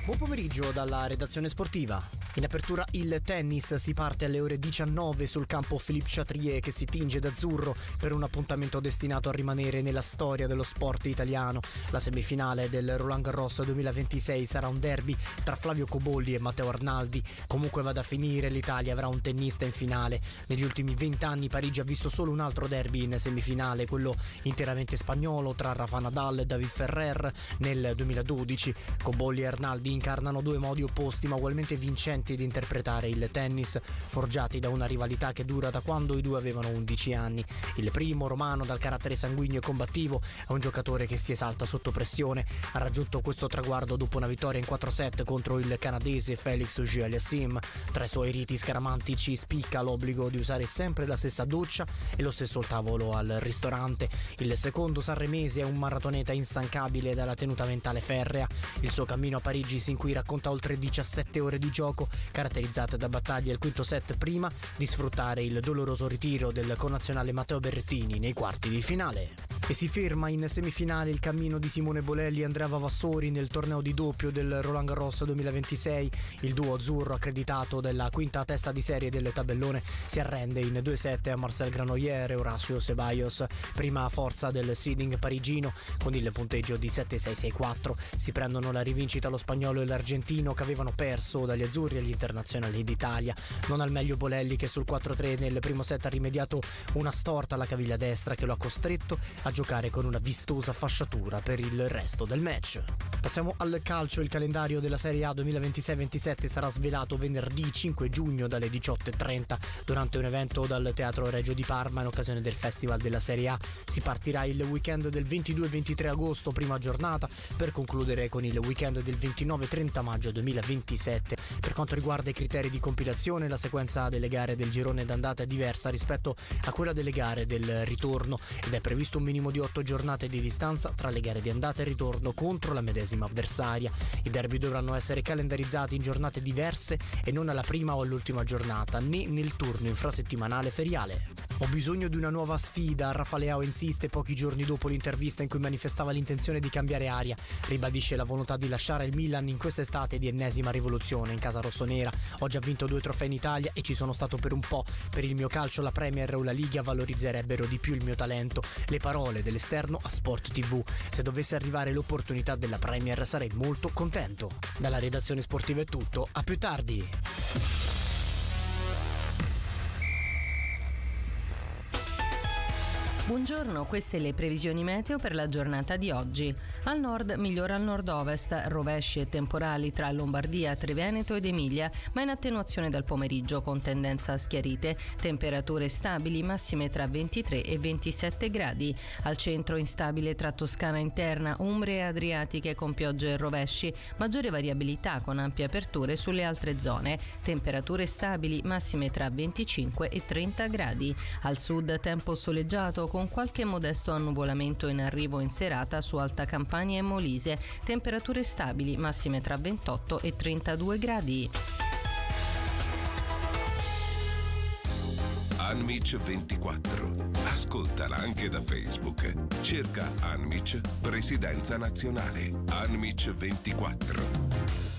Buon pomeriggio dalla redazione sportiva. In apertura il tennis, si parte alle ore 19 sul campo Philippe Chatrier che si tinge d'azzurro per un appuntamento destinato a rimanere nella storia dello sport italiano. La semifinale del Roland Garros 2026 sarà un derby tra Flavio Cobolli e Matteo Arnaldi. Comunque vada a finire, l'Italia avrà un tennista in finale. Negli ultimi 20 anni Parigi ha visto solo un altro derby in semifinale, quello interamente spagnolo tra Rafa Nadal e David Ferrer nel 2012. Cobolli e Arnaldi incarnano due modi opposti ma ugualmente vincenti di interpretare il tennis, forgiati da una rivalità che dura da quando i due avevano 11 anni. Il primo, romano dal carattere sanguigno e combattivo, è un giocatore che si esalta sotto pressione. Ha raggiunto questo traguardo dopo una vittoria in 4 set contro il canadese Félix Auger-Aliassime. Tra i suoi riti scaramantici spicca l'obbligo di usare sempre la stessa doccia e lo stesso tavolo al ristorante. Il secondo, sanremese, è un maratoneta instancabile dalla tenuta mentale ferrea. Il suo cammino a Parigi sin qui racconta oltre 17 ore di gioco, caratterizzate da battaglie al quinto set prima di sfruttare il doloroso ritiro del connazionale Matteo Berrettini nei quarti di finale. E si ferma in semifinale il cammino di Simone Bolelli e Andrea Vavassori nel torneo di doppio del Roland Garros 2026. Il duo azzurro, accreditato della quinta testa di serie del tabellone, si arrende in 2-7 a Marcel Granollers e Horacio Ceballos, prima forza del seeding parigino, con il punteggio di 7-6-6-4. Si prendono la rivincita lo spagnolo e l'argentino, che avevano perso dagli azzurri agli internazionali d'Italia. Non al meglio Bolelli, che sul 4-3 nel primo set ha rimediato una storta alla caviglia destra che lo ha costretto a giocare con una vistosa fasciatura per il resto del match. Passiamo al calcio. Il calendario della Serie A 2026-27 sarà svelato venerdì 5 giugno dalle 18:30 durante un evento dal Teatro Regio di Parma in occasione del Festival della Serie A. Si partirà il weekend del 22-23 agosto, prima giornata, per concludere con il weekend del 29-30 maggio 2027. Per quanto riguarda i criteri di compilazione, la sequenza delle gare del girone d'andata è diversa rispetto a quella delle gare del ritorno ed è previsto un minimo di 8 giornate di distanza tra le gare di andata e ritorno contro la medesima avversaria. I derby dovranno essere calendarizzati in giornate diverse e non alla prima o all'ultima giornata, né nel turno infrasettimanale feriale. Ho bisogno di una nuova sfida, Rafa Leao insiste pochi giorni dopo l'intervista in cui manifestava l'intenzione di cambiare aria. Ribadisce la volontà di lasciare il Milan in quest'estate di ennesima rivoluzione in casa rossonera. Ho già vinto 2 trofei in Italia e ci sono stato per un po'. Per il mio calcio la Premier o la Liga valorizzerebbero di più il mio talento. Le parole dell'esterno a Sport TV. Se dovesse arrivare l'opportunità della Premier sarei molto contento. Dalla redazione sportiva è tutto, a più tardi. Buongiorno, queste le previsioni meteo per la giornata di oggi. Al nord migliora al nord-ovest, rovesci e temporali tra Lombardia, Triveneto ed Emilia, ma in attenuazione dal pomeriggio con tendenza a schiarite. Temperature stabili, massime tra 23 e 27 gradi. Al centro instabile tra Toscana interna, Umbria e Adriatiche con piogge e rovesci. Maggiore variabilità con ampie aperture sulle altre zone. Temperature stabili, massime tra 25 e 30 gradi. Al sud tempo soleggiato con qualche modesto annuvolamento in arrivo in serata su Alta Campania e Molise. Temperature stabili, massime tra 28 e 32 gradi. Anmic 24. Ascoltala anche da Facebook. Cerca Anmic Presidenza Nazionale. Anmic 24.